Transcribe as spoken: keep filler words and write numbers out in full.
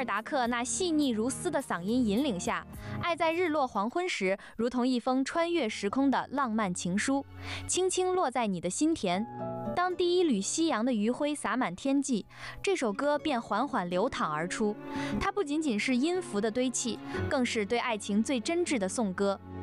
尔达克那细腻如丝的嗓音引领下，爱在日落黄昏时，如同一封穿越时空的浪漫情书，轻轻落在你的心田。当第一缕夕阳的余晖洒满天际，这首歌便缓缓流淌而出。它不仅仅是音符的堆砌，更是对爱情最真挚的颂歌。